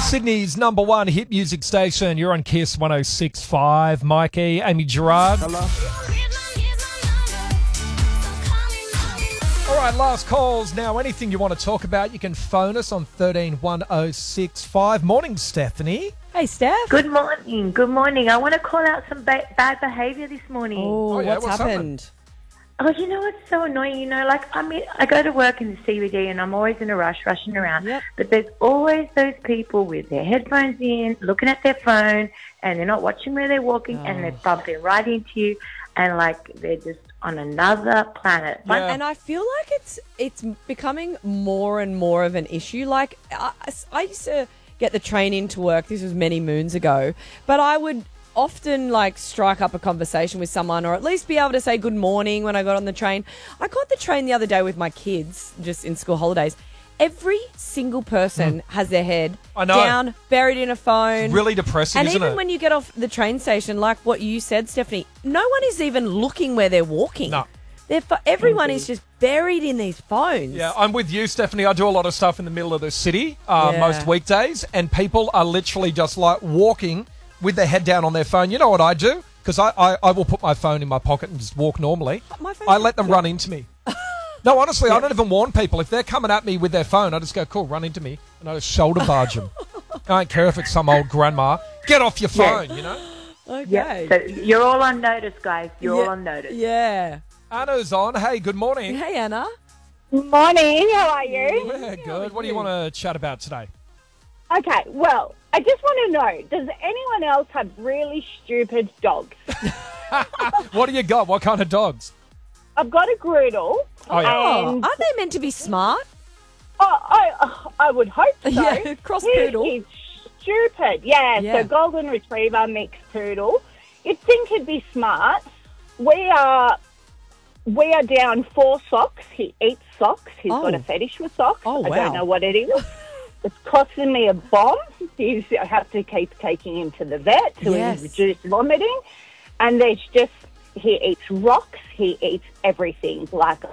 Sydney's number one hit music station. You're on Kiss 106.5. Mikey, Amy Gerard. Hello. All right, last calls. Now, anything you want to talk about, you can phone us on 131065. Morning, Stephanie. Hey, Steph. Good morning. Good morning. I want to call out some bad behaviour this morning. Oh, yeah, what's what's happened? Oh, you know what's so annoying? I go to work in the CBD and I'm always in a rush, rushing around. Yep. But there's always those people with their headphones in, looking at their phone, and they're not watching where they're walking, and they're bumping right into you, and they're just on another planet. Yeah. And I feel like it's becoming more and more of an issue. Like, I used to get the train into work. This was many moons ago. But I would often strike up a conversation with someone, or at least be able to say good morning when I got on the train. I got the train the other day with my kids, just in school holidays. Every single person has their head down, buried in a phone. It's really depressing, and isn't it? even when you get off the train station, like what you said, Stephanie, no one is even looking where they're walking. No. Everyone is just buried in these phones. Yeah, I'm with you, Stephanie. I do a lot of stuff in the middle of the city most weekdays, and people are literally just walking with their head down on their phone. You know what I do? Because I will put my phone in my pocket and just walk normally. I let them run into me. No, honestly, I don't even warn people. If they're coming at me with their phone, I just go, cool, run into me. And I just shoulder barge them. I don't care if it's some old grandma. Get off your phone, you know? Okay. Yeah, so you're all on notice, guys. You're all on notice. Yeah. Anna's on. Hey, good morning. Hey, Anna. Morning, how are you? Yeah, good. What do you want to chat about today? Okay, well, I just want to know, does anyone else have really stupid dogs? What do you got? What kind of dogs? I've got a Groodle. Oh, yeah. Oh, And aren't they meant to be smart? I would hope so. Yeah, cross poodle. He's stupid. Yeah, Yeah. so golden retriever mixed poodle. You'd think he'd be smart. We are down 4 socks. He eats socks. He's got a fetish for socks. Oh, I wow. don't know what it is. It's costing me a bomb. I have to keep taking him to the vet to reduce vomiting. And he eats rocks. He eats everything.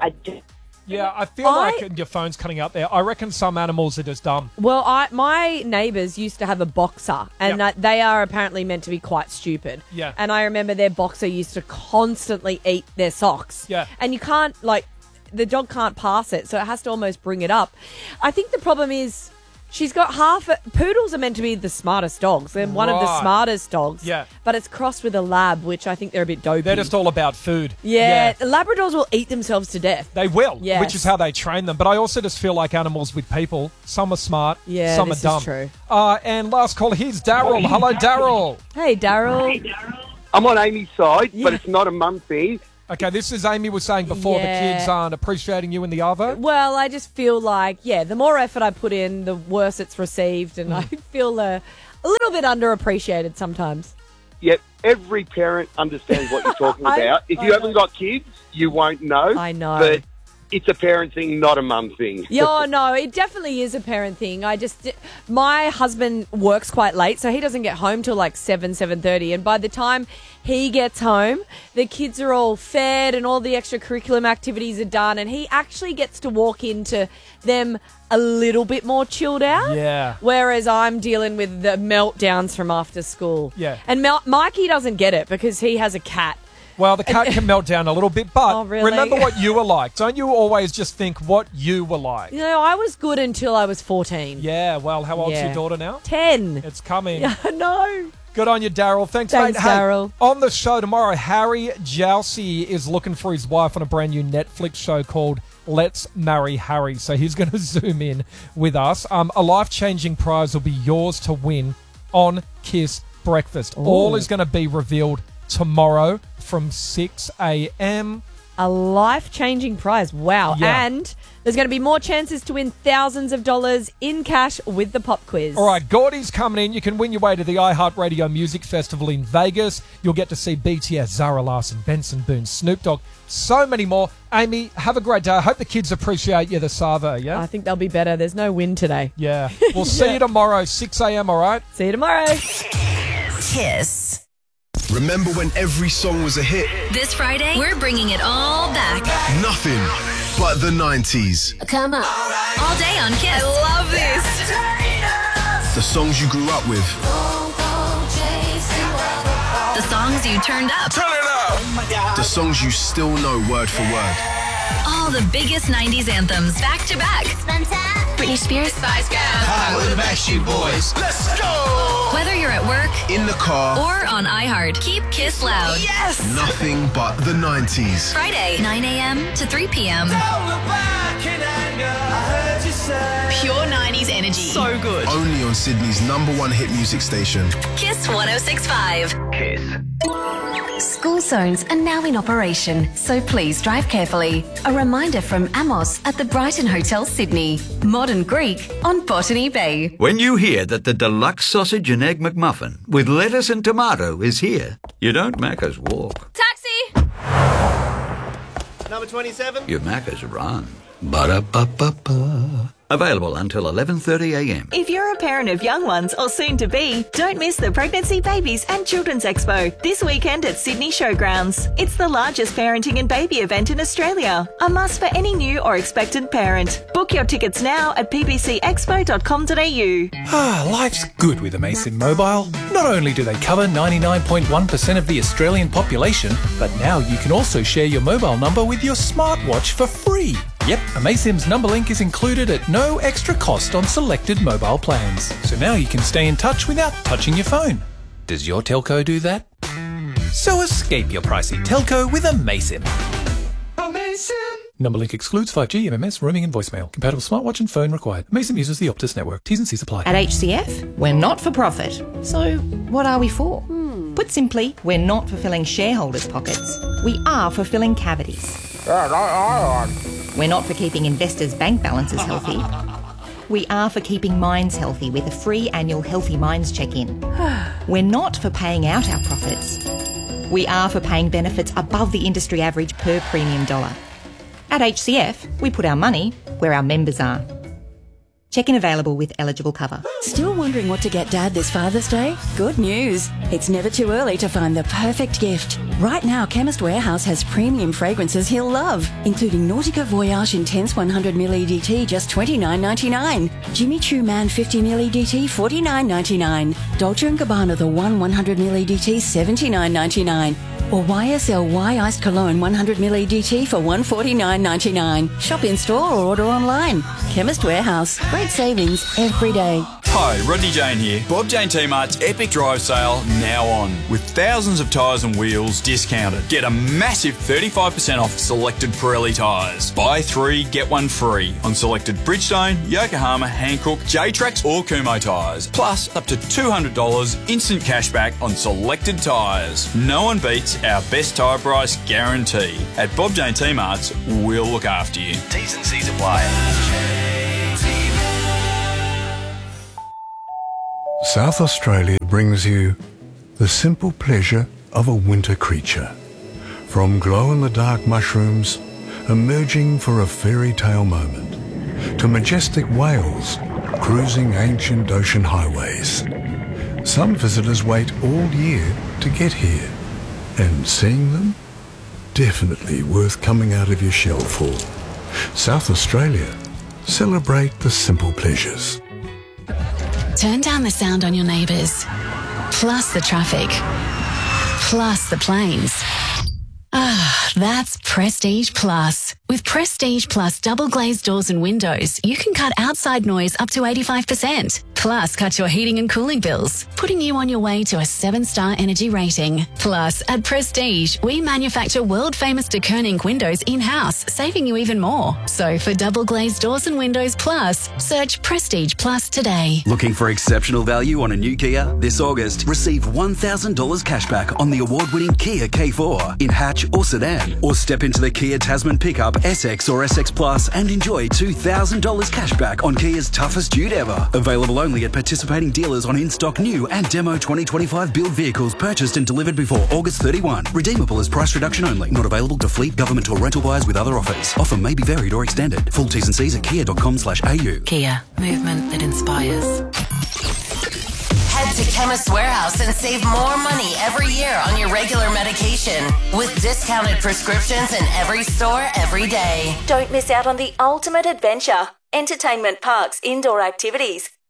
Yeah, I feel like your phone's cutting out there. I reckon some animals are just dumb. Well, my neighbours used to have a boxer, and they are apparently meant to be quite stupid. Yeah. And I remember their boxer used to constantly eat their socks. Yeah. And you can't, the dog can't pass it, so it has to almost bring it up. I think the problem is she's got poodles are meant to be the smartest dogs. They're one of the smartest dogs. Yeah. But it's crossed with a lab, which I think they're a bit dopey. They're just all about food. Yeah. Labradors will eat themselves to death. They will, Yes. which is how they train them. But I also just feel like animals with people. Some are smart, Yeah, some this are dumb. is true. And last call, here's Daryl. Hello, Daryl. Hey, Daryl. I'm on Amy's side, Yeah. but it's not a mum thing. Okay, this is Amy was saying before, the kids aren't appreciating you in the Arvo. Well, I just feel like, the more effort I put in, the worse it's received, and I feel a little bit underappreciated sometimes. Yep, every parent understands what you're talking about. If you haven't got kids, you won't know. I know. But it's a parent thing, not a mum thing. Yeah, no, it definitely is a parent thing. My husband works quite late, so he doesn't get home till 7:30, and by the time he gets home, the kids are all fed and all the extracurricular activities are done, and he actually gets to walk into them a little bit more chilled out. Yeah. Whereas I'm dealing with the meltdowns from after school. Yeah. And Mikey doesn't get it because he has a cat. Well, the cat can melt down a little bit, but Oh, really? remember what you were like. Don't you always just think what you were like? You know, I was good until I was 14. Yeah, well, how old's Yeah. your daughter now? 10. It's coming. Yeah, no. Good on you, Daryl. Thanks, Thanks, mate. Hey, Daryl. on the show tomorrow, Harry Jousey is looking for his wife on a brand new Netflix show called Let's Marry Harry. So he's going to zoom in with us. A life-changing prize will be yours to win on Kiss Breakfast. Ooh. All is going to be revealed tomorrow from 6 a.m. A life-changing prize. Wow. Yeah. And there's going to be more chances to win thousands of dollars in cash with the pop quiz. All right, Gordy's coming in. You can win your way to the iHeartRadio Music Festival in Vegas. You'll get to see BTS, Zara Larsson, Benson Boone, Snoop Dogg, so many more. Amy, have a great day. I hope the kids appreciate you, the Savo, yeah? I think they'll be better. There's no win today. Yeah. We'll see you tomorrow, 6 a.m., all right? See you tomorrow. Kiss. Remember when every song was a hit? This Friday, we're bringing it all back. Nothing but the 90s. Come on. All day on Kiss. I love this. The songs you grew up with. The songs you turned up. Turn it up! The songs you still know word for word. All the biggest 90s anthems back to back. Britney Spears, Spice Girls. Hi, we're the Backstreet Boys. Let's go! Whether you're at work, in the car, or on iHeart, keep Kiss loud. Yes! Nothing but the 90s. Friday, 9 a.m. to 3 p.m. Pure 90s energy. So good. Only on Sydney's #1 hit music station. Kiss 106.5. Kiss. School zones are now in operation, so please drive carefully. A reminder from Amos at the Brighton Hotel, Sydney. Modern Greek on Botany Bay. When you hear that the deluxe sausage and egg McMuffin with lettuce and tomato is here, you don't Macca's walk. Taxi! Number 27. You Macca's run. Ba-da-ba-ba-ba. Available until 11:30 a.m. If you're a parent of young ones or soon to be, don't miss the Pregnancy, Babies and Children's Expo this weekend at Sydney Showgrounds. It's the largest parenting and baby event in Australia. A must for any new or expectant parent. Book your tickets now at pbcexpo.com.au. Life's good with Amasim Mobile. Not only do they cover 99.1% of the Australian population, but now you can also share your mobile number with your smartwatch for free. Yep, Amasim's number link is included at no extra cost on selected mobile plans. So now you can stay in touch without touching your phone. Does your telco do that? So escape your pricey telco with Amasim. Number link excludes 5G, MMS, roaming and voicemail. Compatible smartwatch and phone required. Amasim uses the Optus network. T's and C's apply. At HCF, we're not for profit. So what are we for? Put simply, we're not for filling shareholders' pockets. We are for filling cavities. We're not for keeping investors' bank balances healthy. We are for keeping minds healthy with a free annual Healthy Minds check-in. We're not for paying out our profits. We are for paying benefits above the industry average per premium dollar. At HCF, we put our money where our members are. Check-in available with eligible cover. Still wondering what to get Dad this Father's Day? Good news. It's never too early to find the perfect gift. Right now, Chemist Warehouse has premium fragrances he'll love, including Nautica Voyage Intense 100ml EDT, just $29.99. Jimmy Choo Man 50ml EDT, $49.99. Dolce & Gabbana The One 100ml EDT, $79.99. Or YSL Iced Cologne 100ml EDT for $149.99. Shop in store or order online. Chemist Warehouse. Great savings every day. Hi, Rodney Jane here. Bob Jane T-Mart's Epic Drive Sale now on, with thousands of tyres and wheels discounted. Get a massive 35% off selected Pirelli tyres. Buy 3, get 1 free on selected Bridgestone, Yokohama, Hankook, J-Trax or Kumho tyres. Plus up to $200 instant cashback on selected tyres. No one beats our best tyre price guarantee. At Bob Jane T-Mart's, we'll look after you. T's and C's apply. South Australia brings you the simple pleasure of a winter creature. From glow-in-the-dark mushrooms emerging for a fairy tale moment, to majestic whales cruising ancient ocean highways. Some visitors wait all year to get here, and seeing them, definitely worth coming out of your shell for. South Australia, celebrate the simple pleasures. Turn down the sound on your neighbours, plus the traffic, plus the planes. That's Prestige Plus. With Prestige Plus double glazed doors and windows, you can cut outside noise up to 85%. Plus, cut your heating and cooling bills, putting you on your way to a 7-star energy rating. Plus, at Prestige, we manufacture world-famous de Koning windows in-house, saving you even more. So, for double glazed doors and windows plus, search Prestige Plus today. Looking for exceptional value on a new Kia? This August, receive $1,000 cashback on the award-winning Kia K4 in hatch or sedan. Or step into the Kia Tasman pickup SX or SX Plus and enjoy $2,000 cashback on Kia's toughest dude ever. Available only at participating dealers on in-stock new and demo 2025 build vehicles purchased and delivered before August 31. Redeemable as price reduction only. Not available to fleet, government or rental buyers with other offers. Offer may be varied or extended. Full T's and C's at kia.com/au. Kia, movement that inspires. Head to Chemist Warehouse and save more money every year on your regular medication with discounted prescriptions in every store every day. Don't miss out on the ultimate adventure. Entertainment parks, indoor activities.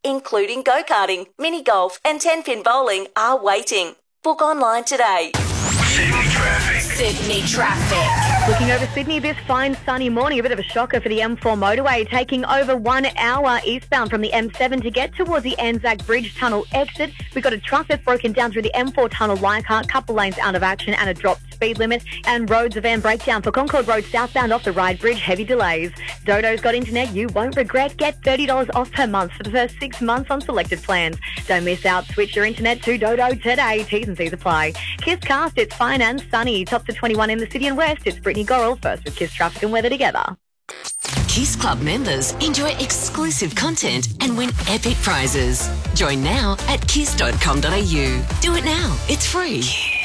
including go-karting, mini-golf and 10-pin bowling, are waiting. Book online today. Sydney traffic. Looking over Sydney this fine sunny morning, a bit of a shocker for the M4 motorway, taking over 1 hour eastbound from the M7 to get towards the Anzac Bridge Tunnel exit. We've got a truck that's broken down through the M4 Tunnel Leichhardt, couple lanes out of action and a dropped speed limit, and roads a van breakdown for Concord Road southbound off the Ryde Bridge, heavy delays. Dodo's got internet you won't regret. Get $30 off per month for the first 6 months on selected plans. Don't miss out. Switch your internet to Dodo today. T's and C's apply. Kiss Cast, it's fine and sunny. Tops to 21 in the city and west. It's Brittany Gorrell first with Kiss Traffic and Weather together. Kiss Club members enjoy exclusive content and win epic prizes. Join now at kiss.com.au. Do it now. It's free.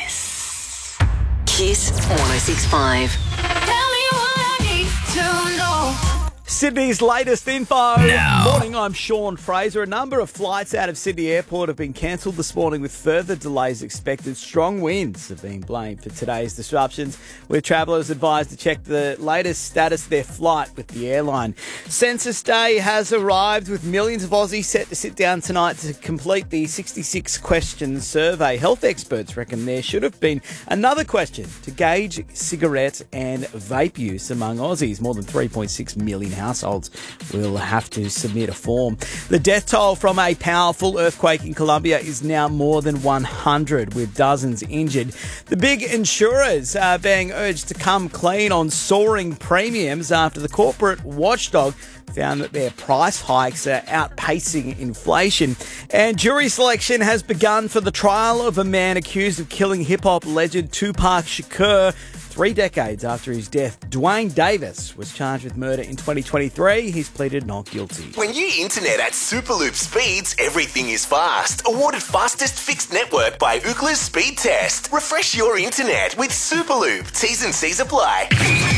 Kiss 106.5. Tell me what I need to know. Sydney's latest info. Now. Morning, I'm Sean Fraser. A number of flights out of Sydney Airport have been cancelled this morning with further delays expected. Strong winds have been blamed for today's disruptions, with travellers advised to check the latest status of their flight with the airline. Census Day has arrived, with millions of Aussies set to sit down tonight to complete the 66-question survey. Health experts reckon there should have been another question to gauge cigarette and vape use among Aussies. More than 3.6 million households will have to submit a form. The death toll from a powerful earthquake in Colombia is now more than 100, with dozens injured. The big insurers are being urged to come clean on soaring premiums after the corporate watchdog found that their price hikes are outpacing inflation. And jury selection has begun for the trial of a man accused of killing hip-hop legend Tupac Shakur 3 decades after his death. Dwayne Davis was charged with murder in 2023. He's pleaded not guilty. When you internet at Superloop speeds, everything is fast. Awarded fastest fixed network by Ookla's Speed Test. Refresh your internet with Superloop. T's and C's apply.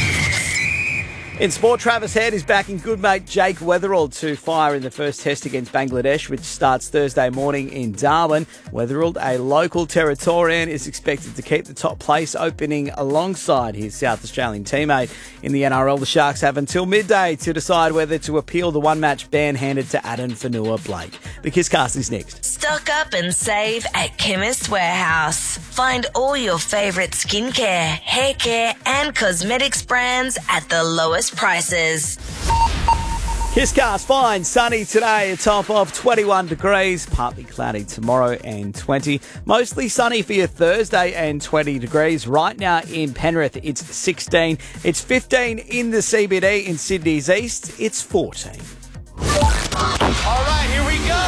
In sport, Travis Head is backing good mate Jake Weatherald to fire in the first test against Bangladesh, which starts Thursday morning in Darwin. Weatherald, a local Territorian, is expected to keep the top place, opening alongside his South Australian teammate. In the NRL, the Sharks have until midday to decide whether to appeal the one-match ban handed to Addin Fanua-Blake. The Kisscast is next. Stock up and save at Chemist Warehouse. Find all your favourite skincare, hair care and cosmetics brands at the lowest prices. Kisscast, fine, sunny today, a top of 21 degrees, partly cloudy tomorrow and 20. Mostly sunny for your Thursday and 20 degrees. Right now in Penrith, it's 16. It's 15 in the CBD. In Sydney's East, it's 14. All right, here we go.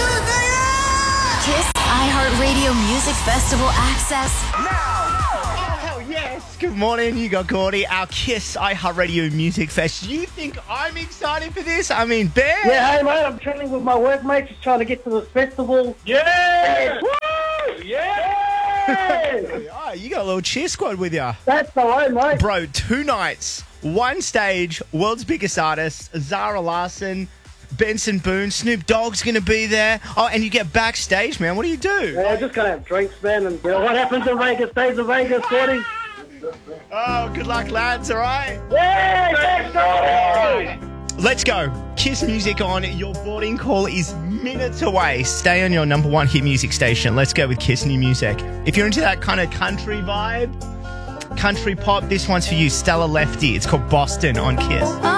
Kiss iHeartRadio Music Festival access Yes, good morning. You got Gordy, our Kiss iHeartRadio Music Fest. You think I'm excited for this? I mean, Bear. Yeah, hey, mate, I'm training with my workmates, just trying to get to the festival. Yeah! Woo! Yeah! Oh, you got a little cheer squad with you. That's the way, mate. Bro, 2 nights, 1 stage, world's biggest artists, Zara Larsson, Benson Boone, Snoop Dogg's going to be there. Oh, and you get backstage, man. What do you do? Yeah, I'm just going to have drinks, man, and what happens in Vegas stays in Vegas, Gordy. Oh, good luck, lads, all right? Yeah, let's go. Kiss music on. Your boarding call is minutes away. Stay on your number 1 hit music station. Let's go with Kiss New Music. If you're into that kind of country vibe, country pop, this one's for you. Stella Lefty. It's called Boston on Kiss.